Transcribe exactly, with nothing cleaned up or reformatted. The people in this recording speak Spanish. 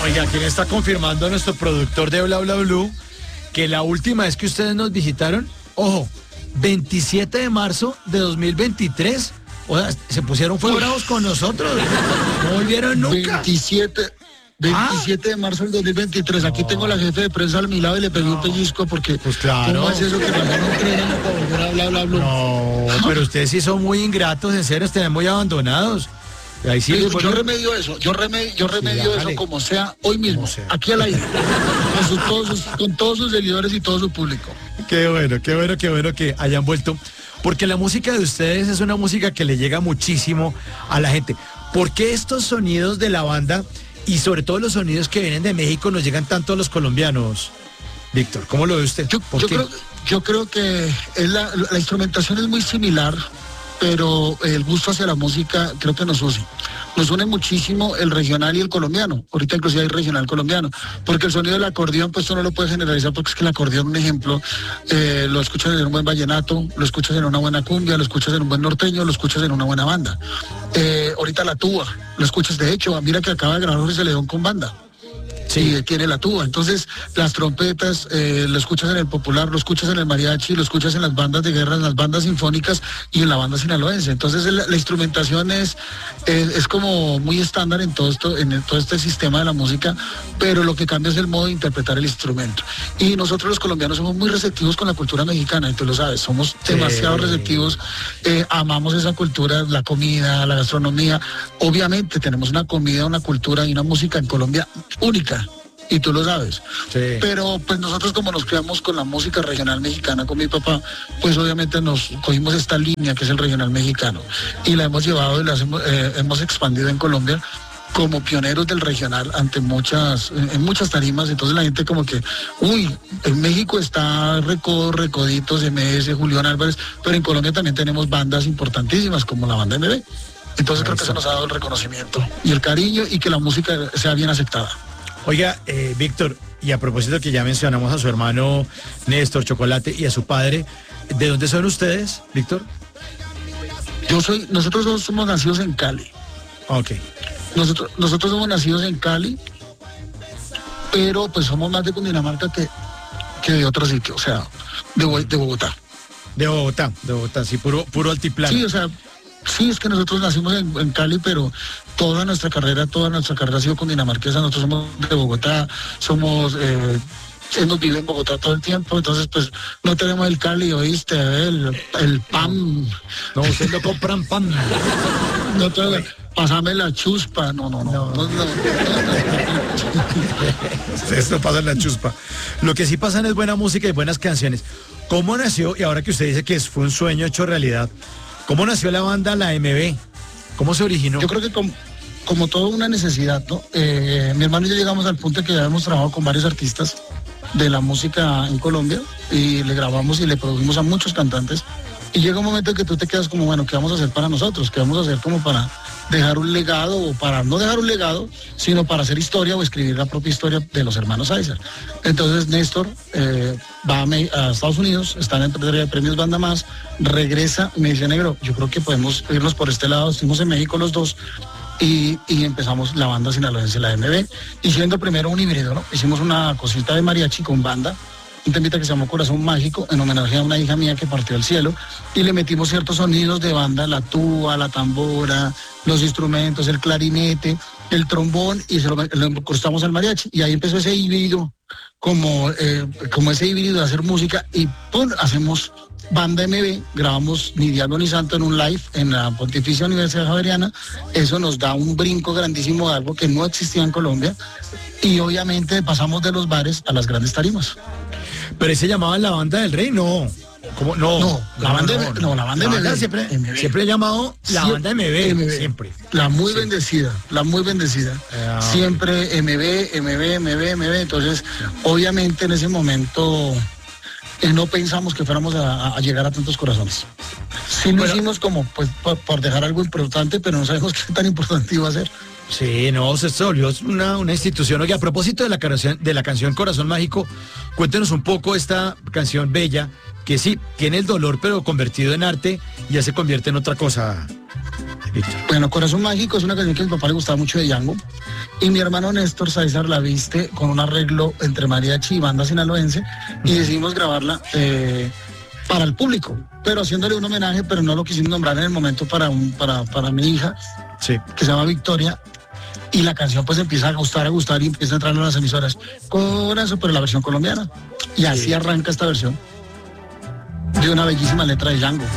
Oiga, ¿quién está confirmando a nuestro productor de Bla Bla Blue que la última vez que ustedes nos visitaron, ojo, veintisiete de marzo de dos mil veintitrés, o sea, se pusieron fue bravos con nosotros, no volvieron nunca? veintisiete, veintisiete ¿Ah? de marzo del dos mil veintitrés, aquí tengo a la jefe de prensa al mi lado y le pegué un pellizco porque pues claro. ¿cómo es eso que nos van a entrenar para volver a Bla Bla Blue? No, pero ustedes sí son muy ingratos, en serio, están muy abandonados. Ahí sí, yo, bueno, yo remedio eso, yo remedio, yo remedio sí, eso como sea, hoy mismo, sea. aquí al aire, con, sus, todos sus, con todos sus seguidores y todo su público. Qué bueno, qué bueno, qué bueno que hayan vuelto. Porque la música de ustedes es una música que le llega muchísimo a la gente. ¿Por qué estos sonidos de la banda y sobre todo los sonidos que vienen de México nos llegan tanto a los colombianos? Víctor, ¿cómo lo ve usted? Yo, ¿Por yo, qué? creo, yo creo que es la, la instrumentación es muy similar, pero el gusto hacia la música creo que nos une. Nos une muchísimo el regional y el colombiano. Ahorita inclusive hay regional colombiano. Porque el sonido del acordeón, pues tú no lo puedes generalizar porque es que el acordeón, un ejemplo, eh, lo escuchas en un buen vallenato, lo escuchas en una buena cumbia, lo escuchas en un buen norteño, lo escuchas en una buena banda. Eh, ahorita la tuba, lo escuchas, de hecho, mira que acaba de grabar Jorge Celedón con banda. Sí, eh, tiene la tuba. Entonces, las trompetas, eh, lo escuchas en el popular, lo escuchas en el mariachi, lo escuchas en las bandas de guerra, en las bandas sinfónicas y en la banda sinaloense. Entonces, la, la instrumentación es, es, es como muy estándar en todo esto, en el, todo este sistema de la música, pero lo que cambia es el modo de interpretar el instrumento. Y nosotros los colombianos somos muy receptivos con la cultura mexicana, y tú lo sabes, somos sí. demasiado receptivos, eh, amamos esa cultura, la comida, la gastronomía. Obviamente tenemos una comida, una cultura y una música en Colombia única. Y tú lo sabes. Sí. Pero pues nosotros como nos criamos con la música regional mexicana con mi papá, pues obviamente nos cogimos esta línea que es el regional mexicano y la hemos llevado y la hemos, eh, hemos expandido en Colombia como pioneros del regional ante muchas, en muchas tarimas. Entonces la gente como que, uy, en México está Recodo, Recoditos, M S, Julián Álvarez, pero en Colombia también tenemos bandas importantísimas como la banda M B. Entonces creo que eso nos ha dado el reconocimiento y el cariño y que la música sea bien aceptada. Oiga, eh, Víctor, y a propósito que ya mencionamos a su hermano Néstor Chocolate y a su padre, ¿de dónde son ustedes, Víctor? Yo soy, nosotros dos somos nacidos en Cali. Ok. Nosotros, nosotros somos nacidos en Cali, pero pues somos más de Cundinamarca que, que de otro sitio, o sea, de, de Bogotá. De Bogotá, de Bogotá, sí, puro, puro altiplano. Sí, o sea, sí, es que nosotros nacimos en, en Cali, pero toda nuestra carrera, toda nuestra carrera ha sido cundinamarquesa. Nosotros somos de Bogotá, somos, eh, hemos vivido en Bogotá todo el tiempo, entonces pues no tenemos el Cali, ¿oíste? El, el pan. No, ustedes no compran pan. No tengo, pásame la chuspa, no, no, no. no, no, no, no, no. Ustedes no pasan la chuspa. Lo que sí pasan es buena música y buenas canciones. ¿Cómo nació, y ahora que usted dice que fue un sueño hecho realidad, cómo nació la banda La M B? ¿Cómo se originó? Yo creo que como, como toda una necesidad, ¿no? Eh, mi hermano y yo llegamos al punto de que ya hemos trabajado con varios artistas de la música en Colombia y le grabamos y le produjimos a muchos cantantes. Y llega un momento en que tú te quedas como, bueno, ¿qué vamos a hacer para nosotros? ¿Qué vamos a hacer como para dejar un legado o para no dejar un legado, sino para hacer historia o escribir la propia historia de los hermanos Aizer? Entonces Néstor eh, va a, a Estados Unidos, está en la entrega de premios Banda Más, regresa y me dice, negro, yo creo que podemos irnos por este lado. Estuvimos en México los dos y, y empezamos la banda sinaloense, la M B, y siendo primero un híbrido, ¿no? Hicimos una cosita de mariachi con banda, un temita que se llamó Corazón Mágico, en homenaje a una hija mía que partió al cielo, y le metimos ciertos sonidos de banda, la tuba, la tambora, los instrumentos, el clarinete, el trombón, y se lo, lo incrustamos al mariachi, y ahí empezó ese híbrido, como, eh, como ese híbrido de hacer música, y ¡pum!, hacemos banda M B, grabamos Ni Diablo ni Santo en un live en la Pontificia Universidad Javeriana. Eso nos da un brinco grandísimo de algo que no existía en Colombia, y obviamente pasamos de los bares a las grandes tarimas. ¿Pero se llamaba La Banda del Rey? No. ¿Cómo? No. No, la banda, no, no, no, la banda, la M B. Banda siempre, M B. Siempre he llamado La siempre, Banda M B, M B. Siempre. La muy sí. bendecida, la muy bendecida. Ah, siempre okay. M B, M B, M B, M B. Entonces, sí. obviamente en ese momento eh, no pensamos que fuéramos a, a llegar a tantos corazones. Sí lo bueno, hicimos como pues por, por dejar algo importante, pero no sabemos qué tan importante iba a ser. Sí, no, se volvió una, una institución. Oye, a propósito de la canción, de la canción Corazón Mágico, cuéntenos un poco esta canción bella, que sí, tiene el dolor, pero convertido en arte, ya se convierte en otra cosa, Víctor. Bueno, Corazón Mágico es una canción que a mi papá le gustaba mucho de Django. Y mi hermano Néstor César la viste con un arreglo entre mariachi y banda sinaloense. Y decidimos grabarla eh, para el público, pero haciéndole un homenaje, pero no lo quisimos nombrar en el momento para, un, para, para mi hija, Sí. que se llama Victoria. Y la canción pues empieza a gustar, a gustar y empieza a entrar en las emisoras. Corazón, pero la versión colombiana. Y así Sí. arranca esta versión de una bellísima letra de Django.